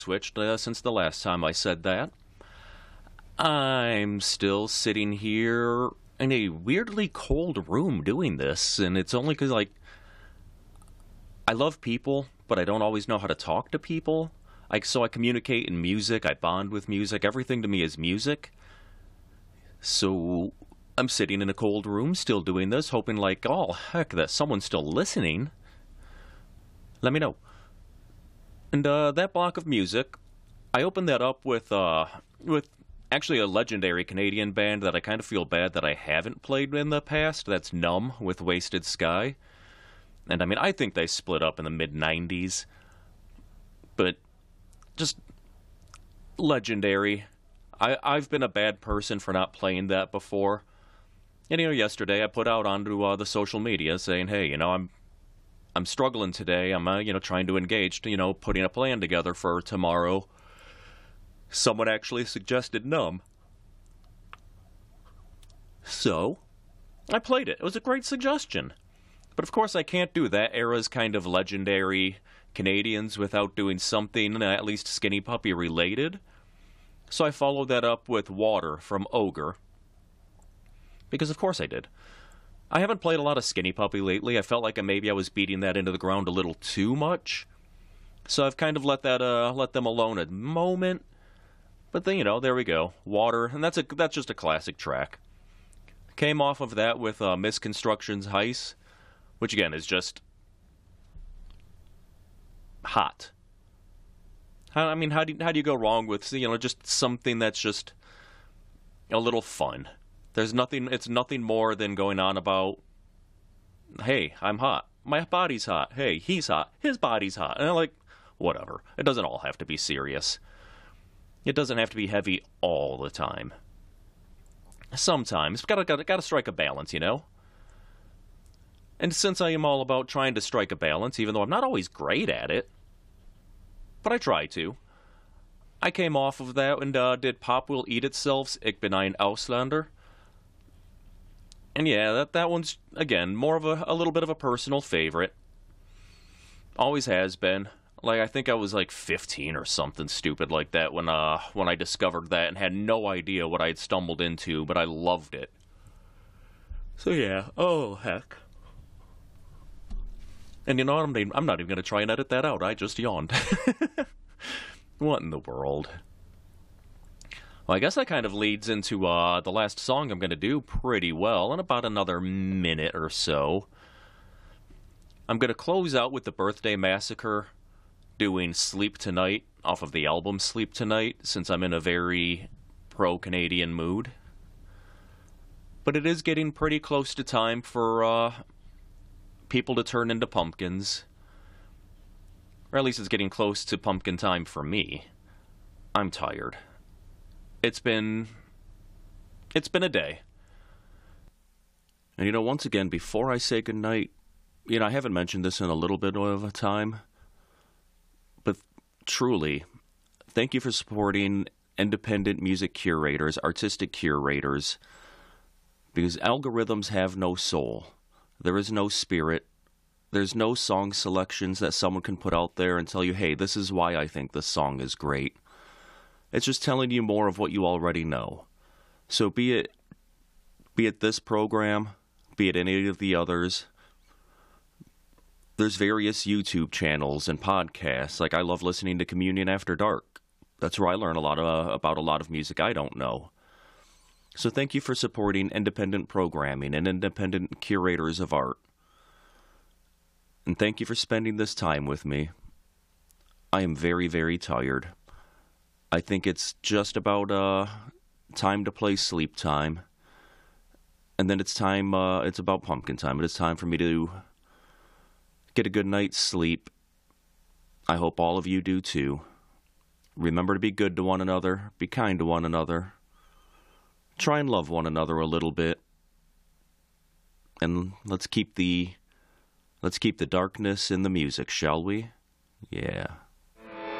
switched since the last time I said that. I'm still sitting here in a weirdly cold room doing this, and it's only because, like, I love people, but I don't always know how to talk to people. So I communicate in music, I bond with music, everything to me is music. So I'm sitting in a cold room still doing this, hoping, like, oh, heck, that someone's still listening. Let me know. And that block of music, I opened that up with actually a legendary Canadian band that I kind of feel bad that I haven't played in the past. That's Numb with Wasted Sky. And I mean, I think they split up in the mid-90s. But just legendary. I've been a bad person for not playing that before. And, yesterday I put out onto the social media saying, hey, I'm struggling today. I'm, trying to engage, putting a plan together for tomorrow. Someone actually suggested Numb. So, I played it. It was a great suggestion. But of course I can't do that era's kind of legendary Canadians without doing something at least Skinny Puppy related. So I followed that up with Water from Ogre. Because of course I did. I haven't played a lot of Skinny Puppy lately. I felt like maybe I was beating that into the ground a little too much. So I've kind of let them alone a moment. But then, there we go. Water, and that's just a classic track. Came off of that with Misconstruction's Heist, which again is just hot. How do you go wrong with, just something that's just a little fun? It's nothing more than going on about, hey, I'm hot. My body's hot. Hey, he's hot. His body's hot. And I'm like, whatever. It doesn't all have to be serious. It doesn't have to be heavy all the time. Sometimes, gotta strike a balance, And since I am all about trying to strike a balance, even though I'm not always great at it, but I try to, I came off of that and did Pop Will Eat Itself's Ich bin ein Ausländer. And yeah, that one's, again, more of a little bit of a personal favorite. Always has been. Like, I think I was like 15 or something stupid like that when I discovered that and had no idea what I had stumbled into, but I loved it. So yeah, oh heck. And you know what, I'm not even going to try and edit that out, I just yawned. What in the world? Well, I guess that kind of leads into the last song I'm going to do pretty well in about another minute or so. I'm going to close out with the Birthday Massacre, doing Sleep Tonight off of the album Sleep Tonight, since I'm in a very pro-Canadian mood. But it is getting pretty close to time for people to turn into pumpkins. Or at least it's getting close to pumpkin time for me. I'm tired. It's been a day. And once again, before I say goodnight, I haven't mentioned this in a little bit of a time, but truly, thank you for supporting independent music curators, artistic curators, because algorithms have no soul. There is no spirit. There's no song selections that someone can put out there and tell you, hey, this is why I think this song is great. It's just telling you more of what you already know. So be it this program, be it any of the others, there's various YouTube channels and podcasts. Like, I love listening to Communion After Dark. That's where I learn a lot about a lot of music I don't know. So thank you for supporting independent programming and independent curators of art. And thank you for spending this time with me. I am very, very tired. I think it's just about time to play Sleep Time. And then it's about pumpkin time. It is time for me to get a good night's sleep. I hope all of you do too. Remember to be good to one another. Be kind to one another. Try and love one another a little bit. And let's keep the darkness in the music, shall we? Yeah.